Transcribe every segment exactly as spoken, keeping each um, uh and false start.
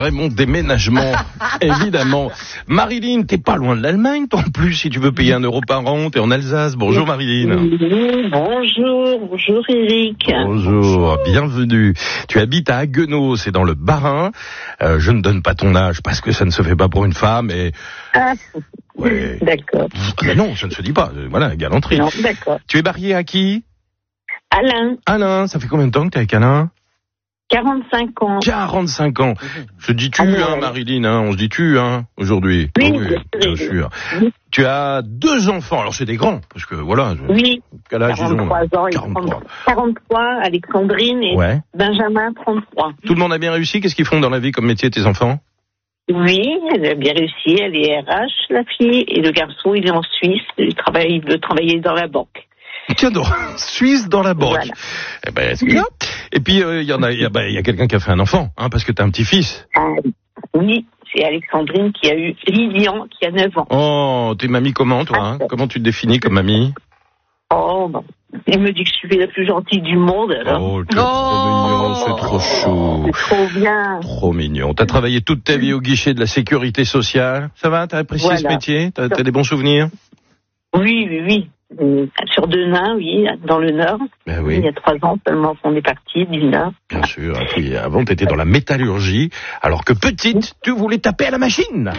Mon déménagement, évidemment. Marilyn, t'es pas loin de l'Allemagne, toi en plus, si tu veux payer un euro par an, t'es en Alsace. Bonjour Marilyn. Oui, bonjour, bonjour Eric. Bonjour, bienvenue. Tu habites à Haguenau, c'est dans le Bas-Rhin. Euh, je ne donne pas ton âge parce que ça ne se fait pas pour une femme et... Ah, ouais. D'accord. Ah, non, ça ne se dit pas. Voilà, galanterie. Non, d'accord. Tu es marié à qui? Alain. Alain, ça fait combien de temps que t'es avec Alain? quarante-cinq ans. quarante-cinq ans. Je dis tu, ah, hein, Marilyn, hein, on se dit tu, hein, aujourd'hui. Oui, oh, oui, bien sûr. Oui. Tu as deux enfants, alors c'est des grands, parce que voilà. Je... Oui, quel âge quarante-trois ils ont, ans, quarante-trois. quarante-trois, Alexandrine et ouais. Benjamin, trente-trois. Tout le monde a bien réussi? Qu'est-ce qu'ils font dans la vie comme métier, tes enfants? Oui, elle a bien réussi, elle est R H, la fille, et le garçon, il est en Suisse, il travaille, il veut travailler dans la banque. Tiens donc, Suisse dans la banque. Voilà. Eh ben, c'est bien. Et puis, il euh, y en a, il y a, bah, y a quelqu'un qui a fait un enfant, hein, parce que t'as un petit-fils. Ah, oui, c'est Alexandrine qui a eu Lilian, qui a neuf ans. Oh, t'es mamie comment, toi, hein? Comment tu te définis comme mamie? Oh, bon. Il me dit que je suis la plus gentille du monde, alors. Oh, t'es oh trop mignon, c'est trop chou. C'est trop bien. Trop mignon. T'as travaillé toute ta vie au guichet de la sécurité sociale. Ça va? T'as apprécié voilà. ce métier? T'as, t'as des bons souvenirs? Oui, oui, oui. Euh, sur Denain, oui, dans le Nord. Ben oui. Il y a trois ans seulement qu'on est parti du Nord. Bien sûr. Et puis avant, tu étais dans la métallurgie, alors que petite, tu voulais taper à la machine.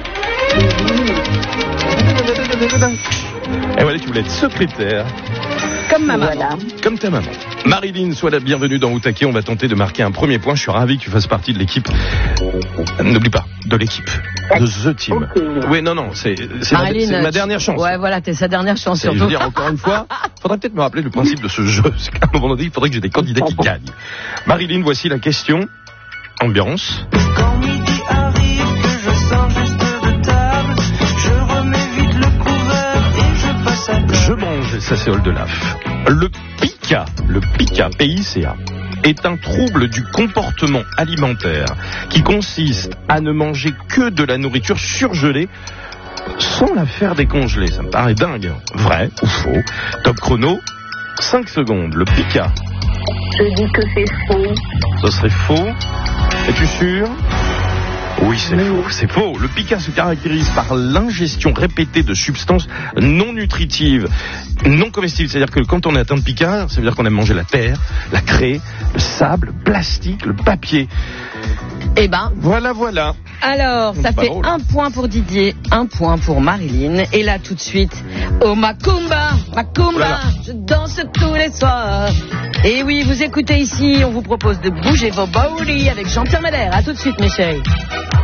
Et voilà, tu voulais être secrétaire. Comme ma maman. Voilà. Comme ta maman. Marilyn, sois la bienvenue dans Outaké. On va tenter de marquer un premier point. Je suis ravi que tu fasses partie de l'équipe. N'oublie pas, de l'équipe. De The Team. Okay. Oui, non, non, c'est, c'est, ma, c'est ma dernière chance. Ouais, voilà, t'es sa dernière chance surtout. Je veux dire, encore une fois, faudrait peut-être me rappeler le principe de ce jeu. Parce qu'à un moment donné, il faudrait que j'ai des candidats qui gagnent. Marilyn, voici la question. Ambiance. Quand midi arrive, que je sors juste de table, je remets vite le couvert et je passe à table. Je mange, ça c'est Oldelaf. Le pica, le pica, P I C A, est un trouble du comportement alimentaire qui consiste à ne manger que de la nourriture surgelée sans la faire décongeler. Ça me paraît dingue. Vrai ou faux? Top chrono, cinq secondes. Le pica. Je dis que c'est faux. Ce serait faux. Es-tu sûr? Oui, c'est oui. faux. C'est faux. Le pica se caractérise par l'ingestion répétée de substances non nutritives, non comestibles. C'est-à-dire que quand on est atteint de pica, ça veut dire qu'on aime manger la terre, la craie, le sable, le plastique, le papier. Eh ben. Voilà, voilà. Alors, ça fait un point pour Didier, un point pour Marilyn. Et là, tout de suite, oh Macumba, Macumba, voilà. Je danse tous les soirs. Et oui, vous écoutez ici, on vous propose de bouger vos body avec Jean-Pierre Madère. À tout de suite, mes chéris.